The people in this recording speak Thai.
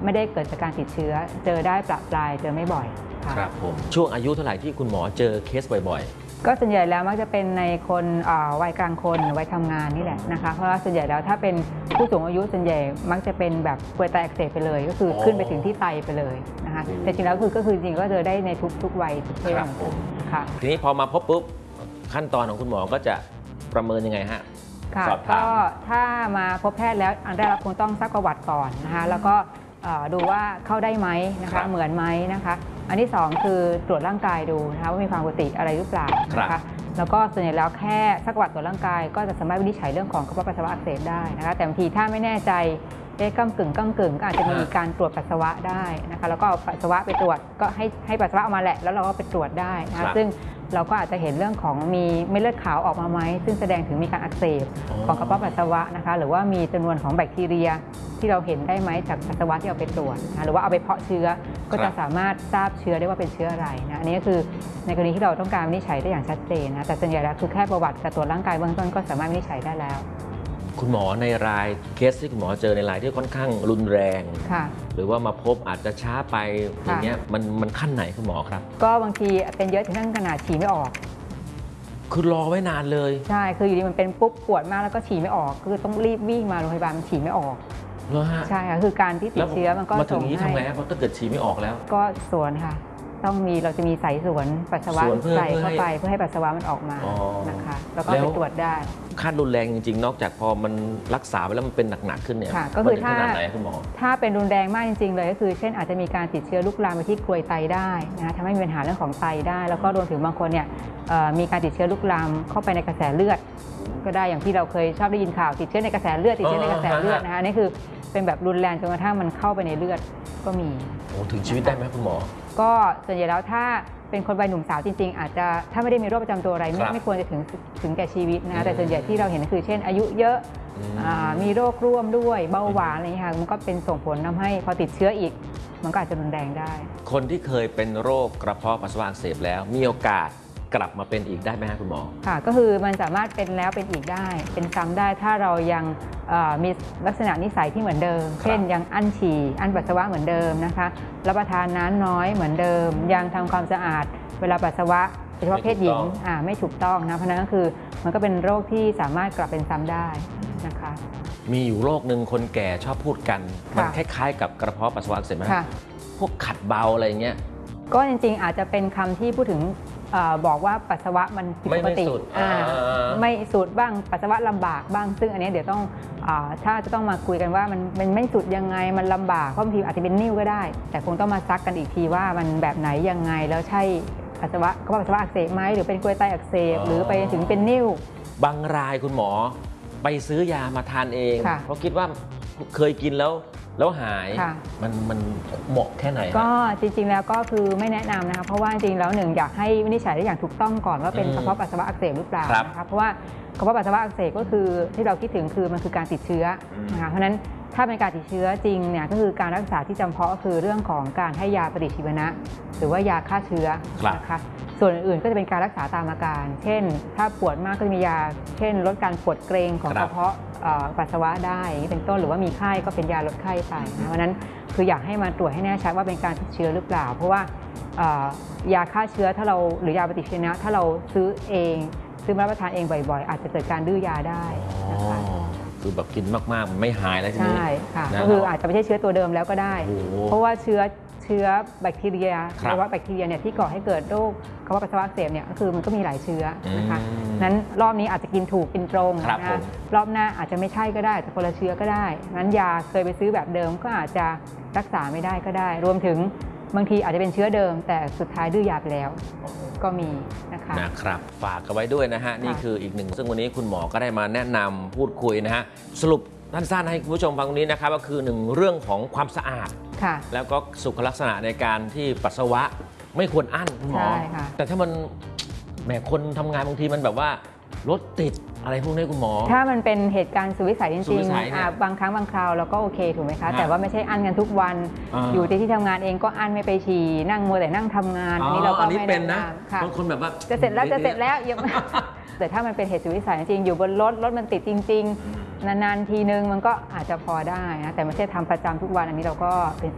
ไม่ได้เกิดจากการติดเชื้อเจอได้ประปรายเจอไม่บ่อยครับผมช่วงอายุเท่าไหร่ที่คุณหมอเจอเคสบ่อยๆก็ส่วนใหญ่แล้วมักจะเป็นในคนวัยกลางคนวัยทำงานนี่แหละนะคะเพราะว่าส่วนใหญ่แล้วถ้าเป็นผู้สูงอายุส่วนใหญ่มักจะเป็นแบบกรวยไตอักเสบไปเลยก็คือขึ้นไปถึงที่ไตไปเลยนะคะแต่จริงแล้วก็คือจริงก็เจอได้ในทุกวัยทุกเพศค่ะทีนี้พอมาพบปุ๊บขั้นตอนของคุณหมอก็จะประเมินยังไงฮะค่ะก็ถ้ามาพบแพทย์แล้วอันแรกเราคงต้องซักประวัติก่อนนะคะแล้วก็ดูว่าเข้าได้ไหมนะคะเหมือนไหมนะคะอันที่2คือตรวจร่างกายดูนะคะว่ามีความปกติอะไรหรือเปล่านะคะแล้วก็ส่วนใหญ่แล้วแค่ซักประวัติตรวจร่างกายก็จะสามารถวินิจฉัยเรื่องของกระเพาะปัสสาวะอักเสบได้นะคะแต่บางทีถ้าไม่แน่ใจก้ำกึ่งก็อาจจะมีการตรวจปัสสาวะได้นะคะแล้วก็เอาปัสสาวะไปตรวจก็ให้ปัสสาวะออกมาแหละแล้วเราก็ไปตรวจได้นะคะซึ่งเราก็อาจจะเห็นเรื่องของมีเม็ดเลือดขาวออกมาไหมซึ่งแสดงถึงมีการอักเสบของกระเพาะปัสสาวะนะคะหรือว่ามีจำนวนของแบคทีเรียที่เราเห็นได้ไหมจากปัสสาวะที่เอาไปตรวจนะหรือว่าเอาไปเพาะเชื้อก็จะสามารถทราบเชื้อได้ว่าเป็นเชื้ออะไรนะอันนี้ก็คือในกรณีที่เราต้องการวินิจฉัยได้อย่างชัดเจนนะแต่ส่วนใหญ่แล้วคือแค่ประวัติกับตรวจร่างกายเบื้องต้นก็สามารถวินิจฉัยได้แล้วคุณหมอในรายเคสที่คุณหมอเจอในรายที่ค่อนข้างรุนแรงหรือว่ามาพบอาจจะช้าไปอย่างเงี้ยมันขั้นไหนคุณหมอครับก็บางทีเป็นเยอะถึงขั้นขนาดฉี่ไม่ออกคือรอไว้นานเลยใช่คืออยู่ดีมันเป็นปุ๊บปวดมากแล้วก็ฉี่ไม่ออกคือต้องรีบวิ่งมาโรงพยาบาลมันฉี่ไม่ออกใช่ค่ะคือการที่ติดเชื้อมันก็มาถึงนี้ทำไงครับเพราะถ้าเกิดฉี่ไม่ออกแล้วก็สวนค่ะเราจะมีสายสวนปัสสาวะใส่เข้าไปเพื่อให้ปัสสาวะมันออกมานะคะแล้วก็ไปตรวจได้ขั้นรุนแรงจริงๆนอกจากพอมันรักษาไปแล้วมันเป็นหนักๆขึ้นเนี่ยก็คือถ้าเป็นรุนแรงมากจริงๆเลยก็คือเช่นอาจจะมีการติดเชื้อลุกลามไปที่กรวยไตได้นะทำให้มีปัญหาเรื่องของไตได้แล้วก็รวมถึงบางคนเนี่ยมีการติดเชื้อลุกลามเข้าไปในกระแสเลือดก็ได้อย่างที่เราเคยชอบได้ยินข่าวติดเชื้อในกระแสเลือดนะคะนี่คือเป็นแบบรุนแรงจนกระทั่งมันเข้าไปในเลือดก็มีถึงชีวิตได้ไหมคุณหมอก็ส่วนใหญ่แล้วถ้าเป็นคนวัยหนุ่มสาวจริงๆอาจจะถ้าไม่ได้มีโรคประจำตัวอะไรไม่ควรจะถึงแก่ชีวิตนะแต่ส่วนใหญ่ที่เราเห็นคือเช่นอายุเยอะมีโรคร่วมด้วยเบาหวานอะไรอย่างนี้ค่ะมันก็เป็นส่งผลทำให้พอติดเชื้ออีกมันก็อาจจะรุนแรงได้คนที่เคยเป็นโรคกระเพาะปัสสาวะอักเสบแล้วมีโอกาสกลับมาเป็นอีกได้ไหมครับคุณหมอค่ะก็คือมันสามารถเป็นแล้วเป็นอีกได้เป็นซ้ำได้ถ้าเรายังมีลักษณะนิสัยที่เหมือนเดิมเช่นยังอั้นฉี่อั้นปัสสาวะเหมือนเดิมนะคะรับประทานน้ำน้อยเหมือนเดิมยังทำความสะอาดเวลาปัสสาวะโดยเฉพาะเพศหญิงไม่ถูกต้องนะเพราะนั้นก็คือมันก็เป็นโรคที่สามารถกลับเป็นซ้ำได้นะคะมีอยู่โรคหนึ่งคนแก่ชอบพูดกันมันคล้ายๆกับกระเพาะปัสสาวะอักเสบไหมพวกขัดเบาอะไรเงี้ยก็จริงๆอาจจะเป็นคำที่พูดถึงบอกว่าปัสสาวะมันผิดปกติไม่สูดบ้างปัสสาวะลำบากบ้างซึ่งอันนี้เดี๋ยวต้องถ้าจะต้องมาคุยกันว่ามันไม่สุดยังไงมันลำบากเพราะบางทีอาจจะเป็นนิ่วก็ได้แต่คงต้องมาซักกันอีกทีว่ามันแบบไหนยังไงแล้วใช่ปัสสาวะอักเสบไหมหรือเป็นกรวยไตอักเสบหรือไปถึงเป็นนิ่วบางรายคุณหมอไปซื้อยามาทานเองเพราะคิดว่าเคยกินแล้วหายมันเหมาะแค่ไหนก็จริงๆแล้วก็คือไม่แนะนำนะคะเพราะว่าจริงๆแล้วหนึ่งอยากให้วินิจฉัยได้อย่างถูกต้องก่อนว่าเป็นกระเพาะปัสสาวะอักเสบหรือเปล่านะคะเพราะว่ากระเพาะปัสสาวะอักเสบก็คือที่เราคิดถึงคือมันคือการติดเชื้อนะคะเพราะฉะนั้นถ้าเป็นการติดเชื้อจริงเนี่ยก็คือการรักษาที่จำเพาะก็คือเรื่องของการให้ยาปฏิชีวนะหรือว่ายาฆ่าเชื้อนะคะส่วนอื่นๆก็จะเป็นการรักษาตามอาการเช่นถ้าปวดมากก็จะมียาเช่นลดการปวดเกร็งของกระเพาะปัสสาวะได้เป็นต้นหรือว่ามีไข้ก็เป็นยาลดไข้ไปนะเพราะนั้นคืออยากให้มาตรวจให้แน่ชัดว่าเป็นการติดเชื้อหรือเปล่าเพราะว่ายาฆ่าเชื้อถ้าเราหรือยาปฏิชีวนะถ้าเราซื้อรับประทานเองบ่อยๆอาจจะเกิดการดื้อยาได้นะคะคือแบบกินมากๆมันไม่หายแล้วใช่ไหมใช่ค่ะก็คืออาจจะไม่ใช่เชื้อตัวเดิมแล้วก็ได้เพราะว่าเชื้อแบคทีเรียหรือว่าแบคทีเรียเนี่ยที่ก่อให้เกิดโรคกระเพาะปัสสาวะอักเสบเนี่ยก็คือมันก็มีหลายเชื้อนะคะนั้นรอบนี้อาจจะกินถูกกินตรงนะรอบหน้าอาจจะไม่ใช่ก็ได้แต่คนละเชื้อก็ได้นั้นยาเคยไปซื้อแบบเดิมก็อาจจะรักษาไม่ได้ก็ได้รวมถึงบางทีอาจจะเป็นเชื้อเดิมแต่สุดท้ายดื้อยาไปแล้วก็มีนะครับฝากกันไว้ด้วยนะฮะนี่คืออีกหนึ่งซึ่งวันนี้คุณหมอก็ได้มาแนะนำพูดคุยนะฮะสรุปสั้นๆให้คุณผู้ชมฟังตรงนี้นะครับก็คือ1เรื่องของความสะอาดแล้วก็สุขลักษณะในการที่ปัสสาวะไม่ควรอั้นคุณหมอแต่ถ้ามันแหมคนทำงานบางทีมันแบบว่ารถติดอะไรพวกนี้คุณหมอถ้ามันเป็นเหตุการณ์สุดวิสัยจริงๆบางครั้งบางคราวเราก็โอเคถูกไหมคะแต่ว่าไม่ใช่อั้นกันทุกวันอยู่ที่ทำงานเองก็อั้นไม่ไปฉี่นั่งมัวแต่นั่งทำงานอันนี้เราก็ไม่เป็นนะบางคนแบบว่าจะเสร็จแล้วยังแต่ถ้ามันเป็นเหตุสุดวิสัยจริงอยู่บนรถมันติดจริงๆนานๆทีนึงมันก็อาจจะพอได้นะแต่ไม่ใช่ทำประจำทุกวันอันนี้เราก็เป็น